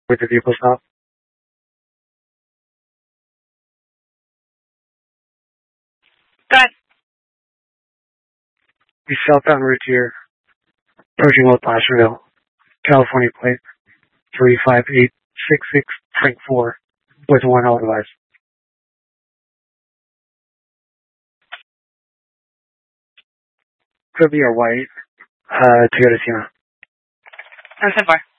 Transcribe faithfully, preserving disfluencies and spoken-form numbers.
with the vehicle stop. Go ahead. The southbound route here, approaching Old Placerville, California plate three five eight six six Frank four with one L device. Could be a white uh, Toyota Sienna. I'm ten four.